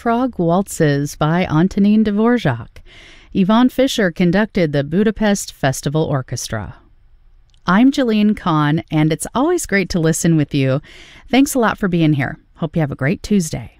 Frog Waltzes by Antonin Dvorak. Yvonne Fisher conducted the Budapest Festival Orchestra. I'm Jillian Kahn, and it's always great to listen with you. Thanks a lot for being here. Hope you have a great Tuesday.